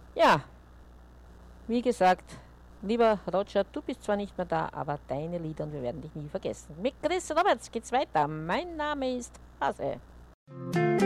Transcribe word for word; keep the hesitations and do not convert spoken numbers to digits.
Ja, wie gesagt, lieber Roger, du bist zwar nicht mehr da, aber deine Lieder und wir werden dich nie vergessen. Mit Chris Roberts geht's weiter. Mein Name ist Hase.